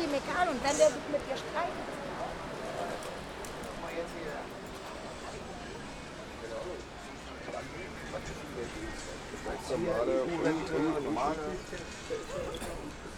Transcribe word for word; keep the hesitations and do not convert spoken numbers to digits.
ihm egal und wenn der sich mit dir streitet. Normale, normale.